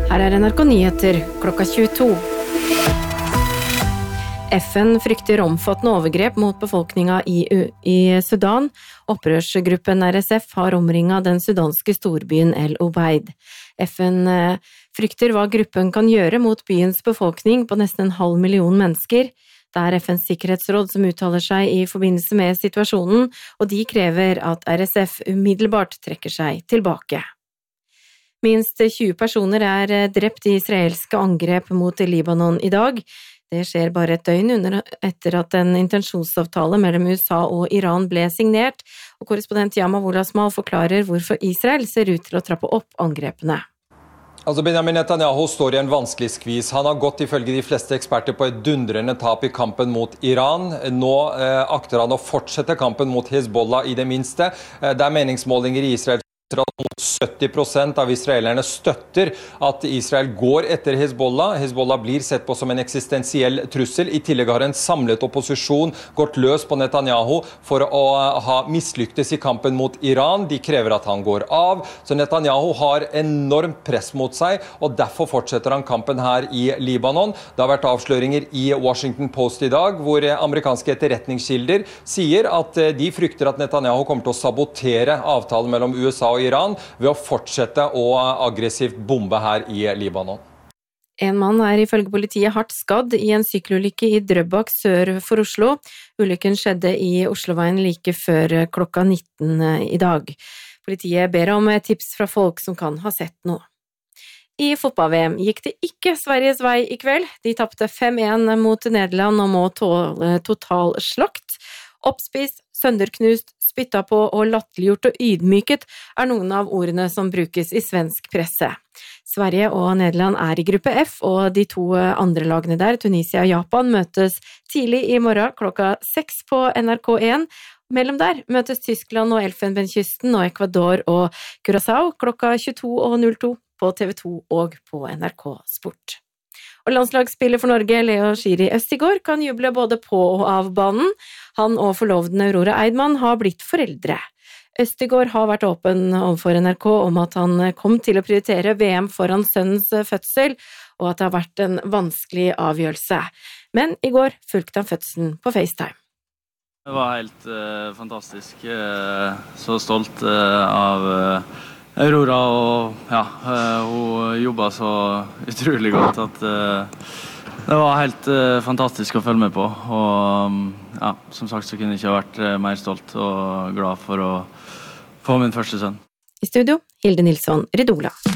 Her NRK Nyheter klokka 22. FN frykter omfattende overgrep mot befolkninga i Sudan. Opprørsgruppen RSF har omringet den sudanske storbyen El Obeid. FN frykter hva gruppen kan gjøre mot byens befolkning på nesten 500 000 mennesker. Det er FNs sikkerhetsråd som uttaler seg i forbindelse med situasjonen, og de krever at RSF umiddelbart trekker seg tilbake. Minst 20 personer er drept i israelske angrep mot Libanon i dag. Det skjer bare et døgn etter at en intensjonsavtale mellom USA og Iran ble signert, og korrespondent Yama Wolasmal forklarer hvorfor Israel ser ut til å trappe opp angrepene. Benjamin Netanyahu står i en vanskelig skvis. Han har gått ifølge de fleste eksperter på et dundrende tap i kampen mot Iran. Nå akter han å fortsette kampen mot Hezbollah i det minste. Det er meningsmålinger i Israel at 70% av israelerne støtter at Israel går etter Hezbollah. Hezbollah blir sett på som en eksistensiell trussel. I tillegg har en samlet opposisjon gått løs på Netanyahu for å ha mislyktes i kampen mot Iran. De krever at han går av. Så Netanyahu har enormt press mot seg, og derfor fortsetter han kampen her i Libanon. Det har vært avsløringer i Washington Post i dag, hvor amerikanske etterretningskilder sier at de frykter at Netanyahu kommer til å sabotere avtalen mellom USA og Iran ved å fortsette å aggressivt bombe her i Libanon. En mann er ifølge politiet hardt skadd i en sykkelulykke i Drøbak sør for Oslo. Ulykken skjedde i Osloveien like før klokka 19 i dag. Politiet ber om tips fra folk som kan ha sett noe. I fotball-VM gikk det ikke Sveriges vei i kveld. De tappte 5-1 mot Nederland og må tåle total slakt. Oppspist, sønderknust, spytta på og latterliggjort og ydmyket er noen av ordene som brukes i svensk presse. Sverige og Nederland er i gruppe F, og de to andre lagene der, Tunisia og Japan, møtes tidlig i morgen klokka 6 på NRK1. Mellom der møtes Tyskland og Elfenbenskysten og Ecuador og Curaçao klokka 22:02 på TV 2 og på NRK Sport. Og landslagsspiller for Norge, Leo Schiri Østigård, kan juble både på og av banen. Han og forloveden Aurora Eidmann har blitt foreldre. Østigård har vært åpen overfor NRK om at han kom til å prioritere VM foran sønnens fødsel, og at det har vært en vanskelig avgjørelse. Men i går fulgte han fødselen på FaceTime. Det var helt fantastisk. Så stolt av Aurora, og ja, hun jobbet så utrolig godt at det var helt fantastisk å følge med på. Og ja, som sagt så kunne jeg ikke ha vært mer stolt og glad for å få min første sønn. I studio, Hilde Nilsson Ridola.